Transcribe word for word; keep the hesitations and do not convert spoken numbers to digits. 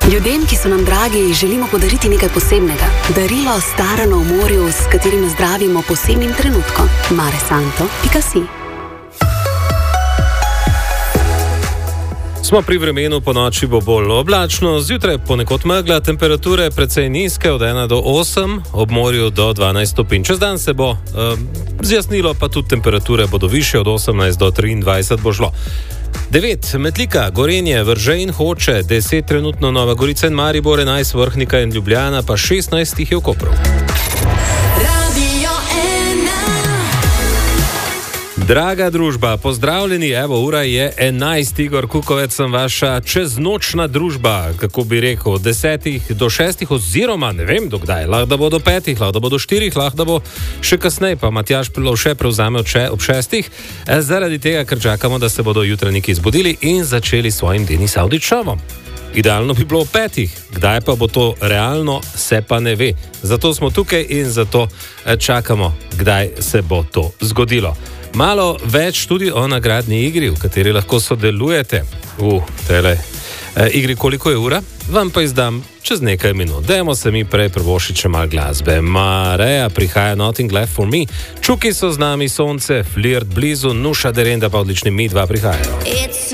Ljudem, ki so nam dragi, želimo podariti nekaj posebnega. Darilo starano v morju, s katerim zdravimo posebnim trenutkom. maresanto pika si. Smo pri vremenu, po noči bo bolj oblačno, zjutraj ponekod megla, temperature precej nizke, od ena do osem, ob morju do dvanajst stopinj. Čez dan se bo eh, zjasnilo, pa tudi temperature bodo više, od osemnajst do triindvajset bo šlo. devet. Metlika, Gorenje, Vrže in Hoče, deset trenutno Nova Gorica in Maribor, enajst Vrhnika in Ljubljana, pa šestnajst jih je v Kopru. Draga družba, pozdravljeni, evo, ura je enajst, Igor Kukovec sem vaša čeznočna družba, kako bi rekel, od desetih do šestih oziroma ne vem dokdaj, lahko da bo do petih, lahko da bo do štirih, lahko da bo še kasneje, pa Matjaž Lovše prevzame ob šestih, zaradi tega, ker čakamo, da se bodo jutranjiki zbudili in začeli svojim Denis Audić šovom. Idealno bi bilo v petih, kdaj pa bo to realno, se pa ne ve. Zato smo tukaj in zato čakamo, kdaj se bo to zgodilo. Malo več tudi o nagradni igri, v kateri lahko sodelujete. V tele e, igri Koliko je ura? Vam pa izdam čez nekaj minut. Dajmo se mi prej prvošiti še malo glasbe. Mareja prihaja Nothing Left for Me, Čuki so z nami, Sonce, Flirt blizu, Nuša Derenda pa odlični Mi dva prihajajo.